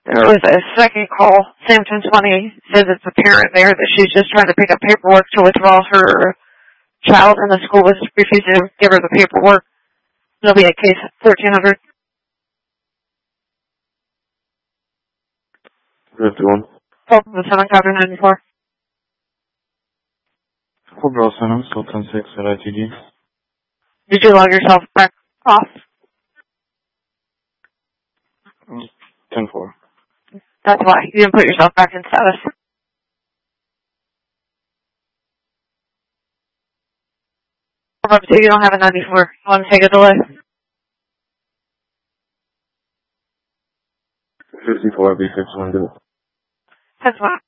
There was a second call. Samson 20 says it's a parent there that she's just trying to pick up paperwork to withdraw her child, and the school was refusing to give her the paperwork. It'll be at case 1300. 51. 407, Copy 94. 407, Sultan 6 at ITD. Did you log yourself back off? 10-4. That's why. You didn't put yourself back in status. You don't have a 94. You want to take a delay? 54, B6, 1 do it. That's fine.